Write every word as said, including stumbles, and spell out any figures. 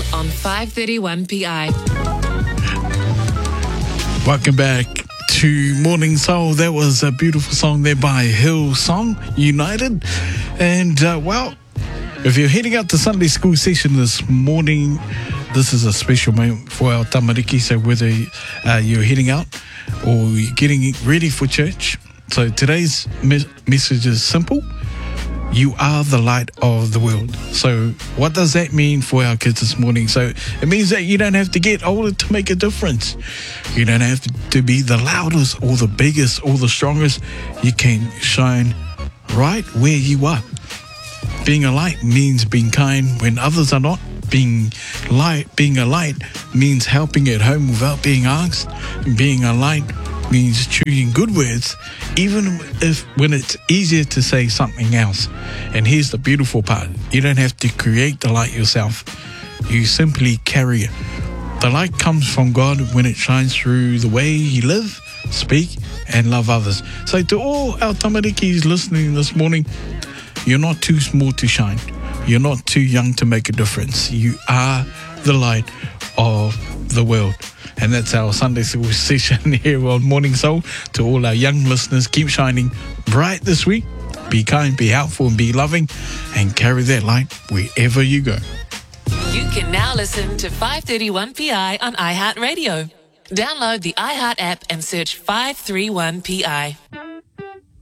on five thirty-one P I. Welcome back to Morning Soul. That was a beautiful song there by Hillsong United. And, uh, well, if you're heading out to Sunday school session this morning, this is a special moment for our tamariki. So whether uh, you're heading out or you're getting ready for church. So today's me- message is simple. You are the light of the world. So what does that mean for our kids this morning? So it means that you don't have to get older to make a difference. You don't have to, to be the loudest or the biggest or the strongest. You can shine right where you are. Being a light means being kind when others are not. Being light, being a light means helping at home without being asked. Being a light means choosing good words, even if when it's easier to say something else. And here's the beautiful part. You don't have to create the light yourself. You simply carry it. The light comes from God when it shines through the way you live, speak, and love others. So to all our tamarikis listening this morning, you're not too small to shine. You're not too young to make a difference. You are the light of the world. And that's our Sunday school session here on Morning Soul. To all our young listeners, keep shining bright this week. Be kind, be helpful, and be loving. And carry that light wherever you go. You can now listen to five thirty-one P I on iHeartRadio. Download the iHeart app and search five thirty-one P I.